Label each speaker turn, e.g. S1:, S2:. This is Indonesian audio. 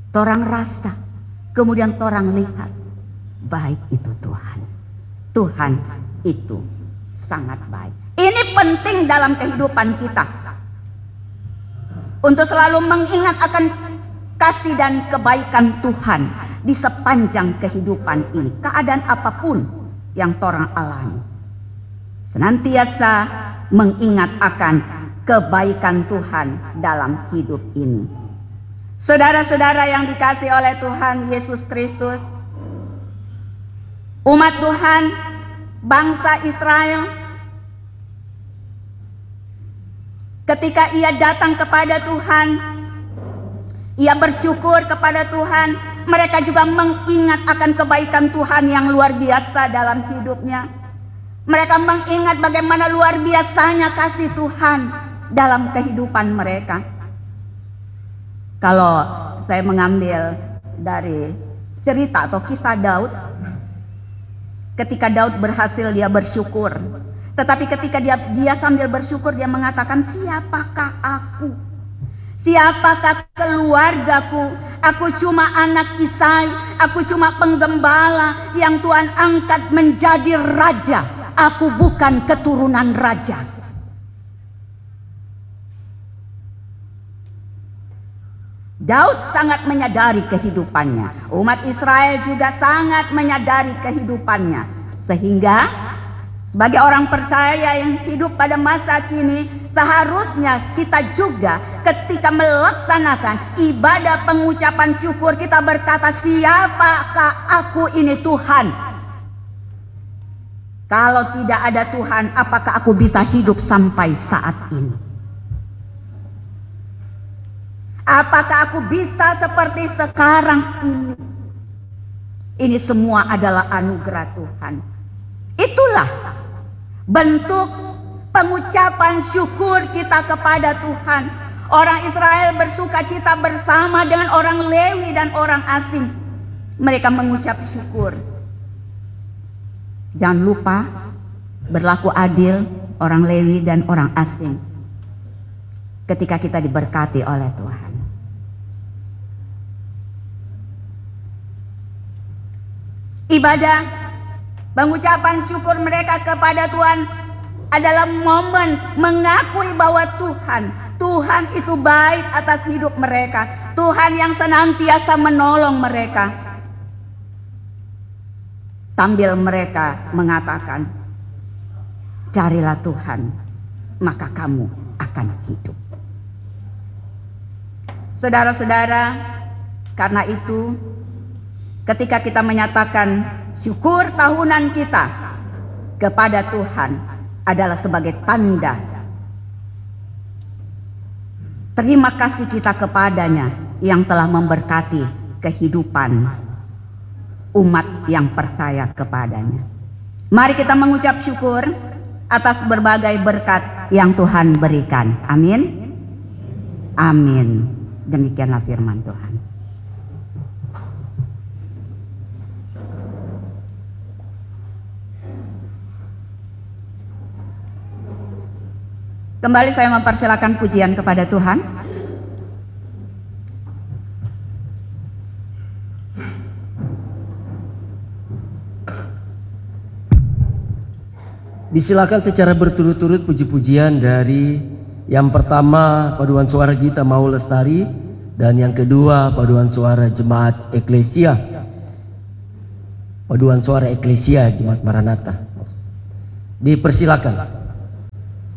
S1: torang rasa, kemudian torang lihat, baik itu Tuhan. Tuhan itu sangat baik. Ini penting dalam kehidupan kita, untuk selalu mengingat akan kasih dan kebaikan Tuhan di sepanjang kehidupan ini. Keadaan apapun yang torang alami, senantiasa mengingat akan kebaikan Tuhan dalam hidup ini. Saudara-saudara yang dikasihi oleh Tuhan Yesus Kristus, umat Tuhan, bangsa Israel, ketika ia datang kepada Tuhan, ia bersyukur kepada Tuhan, mereka juga mengingat akan kebaikan Tuhan yang luar biasa dalam hidupnya. Mereka mengingat bagaimana luar biasanya kasih Tuhan dalam kehidupan mereka. Kalau saya mengambil dari cerita atau kisah Daud, ketika Daud berhasil, dia bersyukur. Tetapi ketika dia sambil bersyukur, dia mengatakan, siapakah aku? Siapakah keluargaku? Aku cuma anak Isai, aku cuma penggembala yang Tuhan angkat menjadi raja. Aku bukan keturunan raja. Daud sangat menyadari kehidupannya. Umat Israel juga sangat menyadari kehidupannya. Sehingga sebagai orang percaya yang hidup pada masa kini, seharusnya kita juga ketika melaksanakan ibadah pengucapan syukur, kita berkata, siapakah aku ini Tuhan? Kalau tidak ada Tuhan, apakah aku bisa hidup sampai saat ini? Apakah aku bisa seperti sekarang ini? Ini semua adalah anugerah Tuhan. Itulah bentuk pengucapan syukur kita kepada Tuhan. Orang Israel bersuka cita bersama dengan orang Lewi dan orang asing. Mereka mengucap syukur. Jangan lupa berlaku adil orang Lewi dan orang asing ketika kita diberkati oleh Tuhan. Ibadah pengucapan syukur mereka kepada Tuhan adalah momen mengakui bahwa Tuhan itu baik atas hidup mereka. Tuhan yang senantiasa menolong mereka. Sambil mereka mengatakan, carilah Tuhan, maka kamu akan hidup. Saudara-saudara, karena itu ketika kita menyatakan syukur tahunan kita kepada Tuhan adalah sebagai tanda terima kasih kita kepadanya yang telah memberkati kehidupan umat yang percaya kepadanya. Mari kita mengucap syukur atas berbagai berkat yang Tuhan berikan. Amin. Amin. Demikianlah firman Tuhan. Kembali saya mempersilakan pujian kepada Tuhan.
S2: Disilakan secara berturut-turut puji-pujian dari yang pertama paduan suara Gita Mau Lestari dan yang kedua paduan suara Jemaat Eklesia. Paduan suara Eklesia Jemaat Maranatha. Dipersilakan.